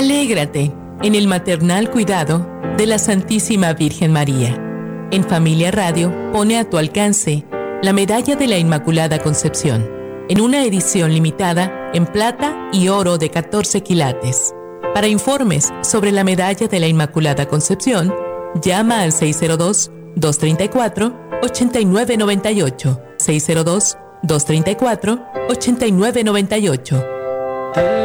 Alégrate en el maternal cuidado de la Santísima Virgen María. En Familia Radio pone a tu alcance la Medalla de la Inmaculada Concepción, en una edición limitada en plata y oro de 14 quilates. Para informes sobre la Medalla de la Inmaculada Concepción, llama al 602-234-8998. 602-234-8998.